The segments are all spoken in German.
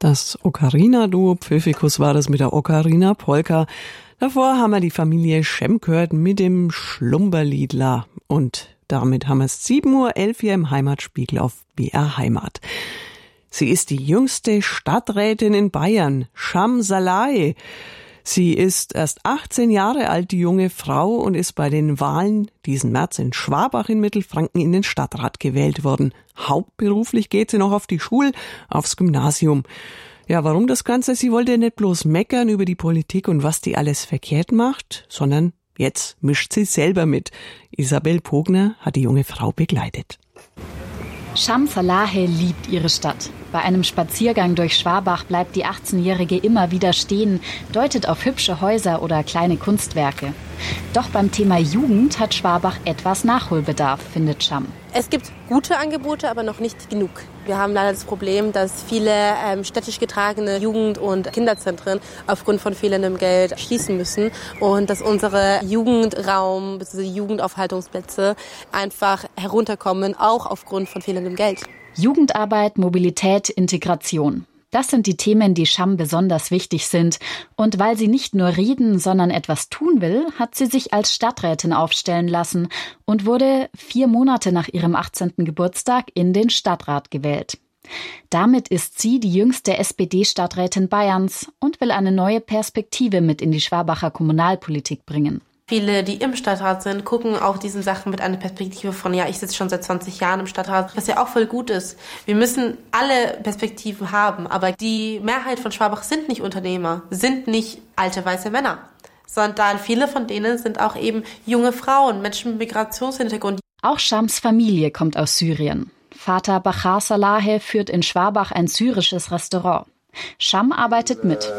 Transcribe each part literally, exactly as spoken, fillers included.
Das Ocarina-Duo Pfiffikus war das mit der Ocarina Polka. Davor haben wir die Familie Schemm gehört mit dem Schlumberliedler. Und damit haben wir es sieben Uhr elf hier im Heimatspiegel auf B R Heimat. Sie ist die jüngste Stadträtin in Bayern, Sham Salahi. Sie ist erst achtzehn Jahre alt, die junge Frau, und ist bei den Wahlen diesen März in Schwabach in Mittelfranken in den Stadtrat gewählt worden. Hauptberuflich geht sie noch auf die Schule, aufs Gymnasium. Ja, warum das Ganze? Sie wollte nicht bloß meckern über die Politik und was die alles verkehrt macht, sondern jetzt mischt sie selber mit. Isabel Pogner hat die junge Frau begleitet. Sham Salahi liebt ihre Stadt. Bei einem Spaziergang durch Schwabach bleibt die achtzehnjährige immer wieder stehen, deutet auf hübsche Häuser oder kleine Kunstwerke. Doch beim Thema Jugend hat Schwabach etwas Nachholbedarf, findet Sham. Es gibt gute Angebote, aber noch nicht genug. Wir haben leider das Problem, dass viele ähm, städtisch getragene Jugend- und Kinderzentren aufgrund von fehlendem Geld schließen müssen und dass unsere Jugendraum bzw. Jugendaufhaltungsplätze einfach herunterkommen, auch aufgrund von fehlendem Geld. Jugendarbeit, Mobilität, Integration. Das sind die Themen, die Sham besonders wichtig sind. Und weil sie nicht nur reden, sondern etwas tun will, hat sie sich als Stadträtin aufstellen lassen und wurde vier Monate nach ihrem achtzehnten Geburtstag in den Stadtrat gewählt. Damit ist sie die jüngste S P D-Stadträtin Bayerns und will eine neue Perspektive mit in die Schwabacher Kommunalpolitik bringen. Viele, die im Stadtrat sind, gucken auf diesen Sachen mit einer Perspektive von, ja, ich sitze schon seit zwanzig Jahren im Stadtrat, was ja auch voll gut ist. Wir müssen alle Perspektiven haben, aber die Mehrheit von Schwabach sind nicht Unternehmer, sind nicht alte weiße Männer, sondern viele von denen sind auch eben junge Frauen, Menschen mit Migrationshintergrund. Auch Shams Familie kommt aus Syrien. Vater Bachar Salahi führt in Schwabach ein syrisches Restaurant. Sham arbeitet mit.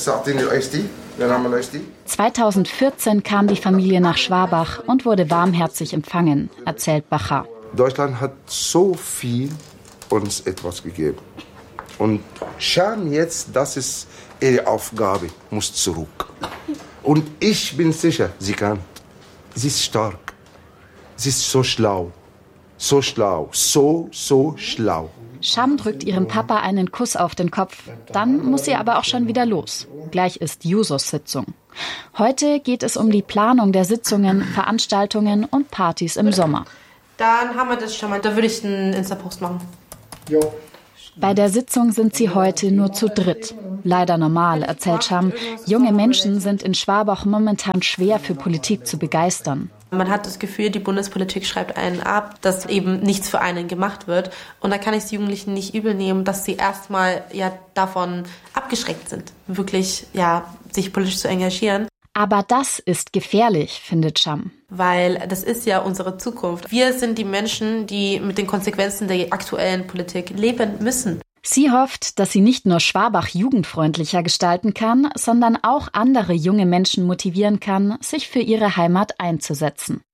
zweitausendvierzehn kam die Familie nach Schwabach und wurde warmherzig empfangen, erzählt Bachar. Deutschland hat so viel uns etwas gegeben. Und Sham jetzt, das ist ihre Aufgabe, muss zurück. Und ich bin sicher, sie kann. Sie ist stark. Sie ist so schlau. So schlau. So, so schlau. Sham drückt ihrem Papa einen Kuss auf den Kopf. Dann muss sie aber auch schon wieder los. Gleich ist Jusos-Sitzung. Heute geht es um die Planung der Sitzungen, Veranstaltungen und Partys im Sommer. Dann haben wir das schon mal. Da würde ich einen Insta-Post machen. Jo. Bei der Sitzung sind sie heute nur zu dritt. Leider normal, erzählt Sham. Junge Menschen sind in Schwabach momentan schwer für Politik zu begeistern. Man hat das Gefühl, die Bundespolitik schreibt einen ab, dass eben nichts für einen gemacht wird. Und da kann ich die Jugendlichen nicht übel nehmen, dass sie erstmal ja davon abgeschreckt sind, wirklich ja sich politisch zu engagieren. Aber das ist gefährlich, findet Sham. Weil das ist ja unsere Zukunft. Wir sind die Menschen, die mit den Konsequenzen der aktuellen Politik leben müssen. Sie hofft, dass sie nicht nur Schwabach jugendfreundlicher gestalten kann, sondern auch andere junge Menschen motivieren kann, sich für ihre Heimat einzusetzen.